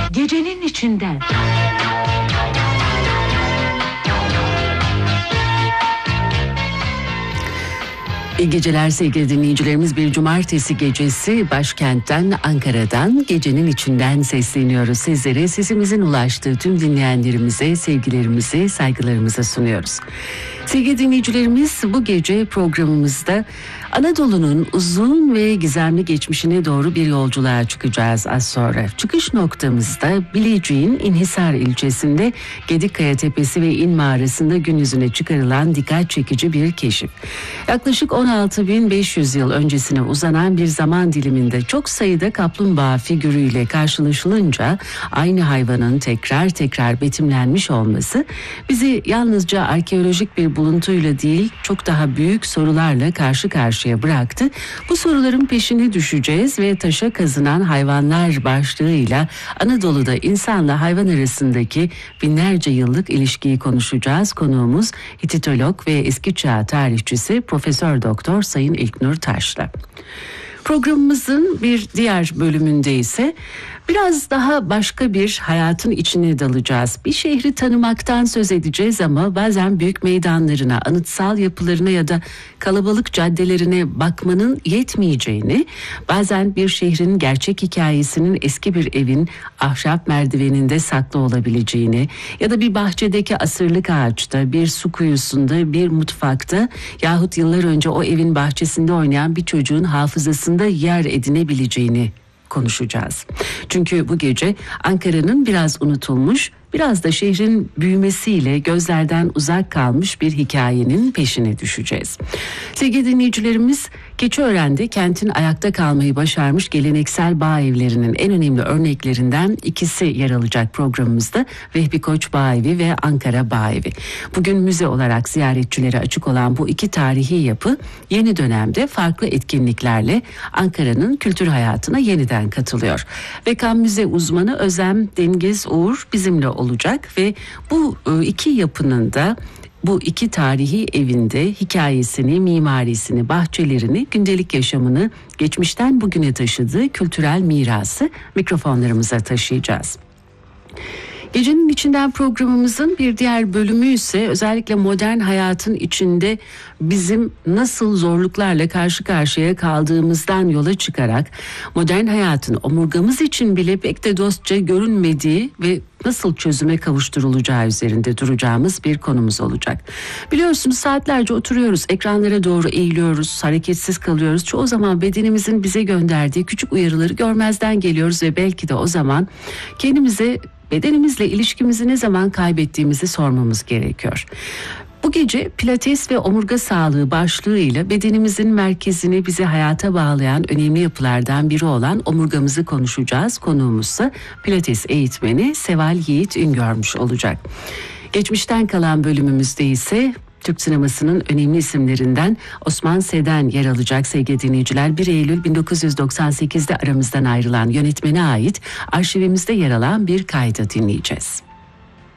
Gecenin içinden. İyi geceler sevgili dinleyicilerimiz. Bir cumartesi gecesi başkentten, Ankara'dan, gecenin içinden sesleniyoruz sizlere. Sesimizin ulaştığı tüm dinleyenlerimize sevgilerimizi, saygılarımızı sunuyoruz. Sevgili dinleyicilerimiz, bu gece programımızda Anadolu'nun uzun ve gizemli geçmişine doğru bir yolculuğa çıkacağız az sonra. Çıkış noktamızda Bilecik'in İnhisar ilçesinde Gedikkaya Tepesi ve İn Mağarası'nda gün yüzüne çıkarılan dikkat çekici bir keşif. Yaklaşık 16.500 yıl öncesine uzanan bir zaman diliminde çok sayıda kaplumbağa figürüyle karşılaşılınca aynı hayvanın tekrar tekrar betimlenmiş olması bizi yalnızca arkeolojik bir buluntuyla değil, çok daha büyük sorularla karşı karşıya bıraktı. Bu soruların peşine düşeceğiz ve taşa kazınan hayvanlar başlığıyla Anadolu'da insanla hayvan arasındaki binlerce yıllık ilişkiyi konuşacağız. Konuğumuz Hititolog ve eski çağ tarihçisi Profesör Doktor Sayın İlknur Taş'la. Programımızın bir diğer bölümünde ise biraz daha başka bir hayatın içine dalacağız. Bir şehri tanımaktan söz edeceğiz ama bazen büyük meydanlarına, anıtsal yapılarına ya da kalabalık caddelerine bakmanın yetmeyeceğini, bazen bir şehrin gerçek hikayesinin eski bir evin ahşap merdiveninde saklı olabileceğini ya da bir bahçedeki asırlık ağaçta, bir su kuyusunda, bir mutfakta yahut yıllar önce o evin bahçesinde oynayan bir çocuğun hafızasında yer edinebileceğini konuşacağız. Çünkü bu gece Ankara'nın biraz unutulmuş, biraz da şehrin büyümesiyle gözlerden uzak kalmış bir hikayenin peşine düşeceğiz. Sevgili dinleyicilerimiz, Keçiören'de kentin ayakta kalmayı başarmış geleneksel bağ evlerinin en önemli örneklerinden ikisi yer alacak programımızda. Vehbi Koç Bağevi ve Ankara Bağevi. Bugün müze olarak ziyaretçilere açık olan bu iki tarihi yapı yeni dönemde farklı etkinliklerle Ankara'nın kültür hayatına yeniden katılıyor. Vekan Müze uzmanı Özlem Dengiz Uğur bizimle olacak ve bu iki yapının da, bu iki tarihi evinde hikayesini, mimarisini, bahçelerini, gündelik yaşamını geçmişten bugüne taşıdığı kültürel mirası mikrofonlarımıza taşıyacağız. Gecenin içinden programımızın bir diğer bölümü ise özellikle modern hayatın içinde bizim nasıl zorluklarla karşı karşıya kaldığımızdan yola çıkarak modern hayatın omurgamız için bile pek de dostça görünmediği ve nasıl çözüme kavuşturulacağı üzerinde duracağımız bir konumuz olacak. Biliyorsunuz saatlerce oturuyoruz, ekranlara doğru eğiliyoruz, hareketsiz kalıyoruz. Çoğu zaman bedenimizin bize gönderdiği küçük uyarıları görmezden geliyoruz ve belki de o zaman kendimize bedenimizle ilişkimizi ne zaman kaybettiğimizi sormamız gerekiyor. Bu gece Pilates ve omurga sağlığı başlığıyla bedenimizin merkezini bizi hayata bağlayan önemli yapılardan biri olan omurgamızı konuşacağız. Konuğumuzsa Pilates eğitmeni Seval Yiğit Üngörmüş olacak. Geçmişten kalan bölümümüzde ise Türk sinemasının önemli isimlerinden Osman Seden yer alacak sevgili dinleyiciler. 1 Eylül 1998'de aramızdan ayrılan yönetmene ait arşivimizde yer alan bir kaydı dinleyeceğiz.